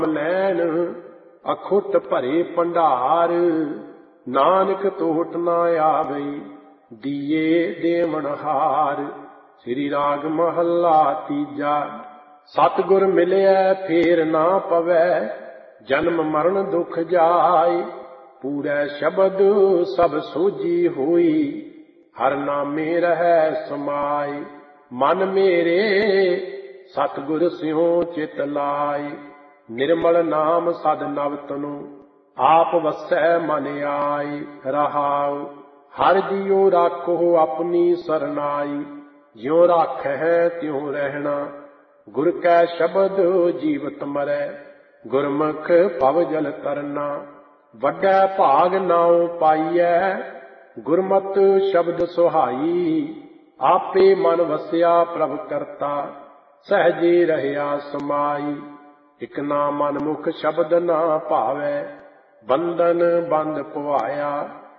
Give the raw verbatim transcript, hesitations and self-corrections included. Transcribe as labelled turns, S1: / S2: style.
S1: नैन अखुट भरे भंडार, नानक तोट ना आवै दिए देवन हार। श्री राग महला तीजा। सतगुर मिलिया फेर ना पवै, जन्म मरण दुख जाय। पूरै शब्द सब सोझी होई, हर नामे रहै समाय। मन मेरे सतगुर स्यों चित लाय, निर्मल नाम सद नव तनु, आप वसै मन आय। रहाउ हर जियो राखो अपनी सरनाई, ज्यों राखै त्यों रहना। गुर कै शब्द जीवत मरै, गुरमुख भव जल तरना। वड्डै भाग नाउ पाईऐ, गुरमत शब्द सुहाई। आपे मन वसिया प्रभ करता, सहजे रहया समाई। इक ना मन मुख शब्द ना भावै, बंधन बंद पवाया।